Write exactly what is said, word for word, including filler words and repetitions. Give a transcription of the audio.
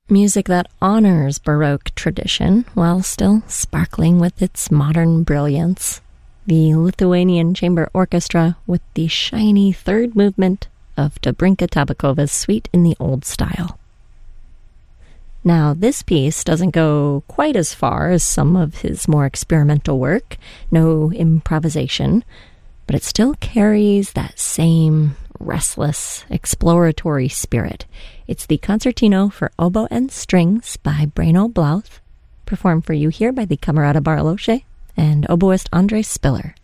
Music that honors Baroque tradition while still sparkling with its modern brilliance. The Lithuanian Chamber Orchestra with the shiny third movement of Dobrinka Tabakova's Suite in the Old Style. Now, this piece doesn't go quite as far as some of his more experimental work, no improvisation, but it still carries that same restless, exploratory spirit. It's the Concertino for Oboe and Strings by Bruno Blauth, performed for you here by the Camerata Bariloche and oboist André Spiller.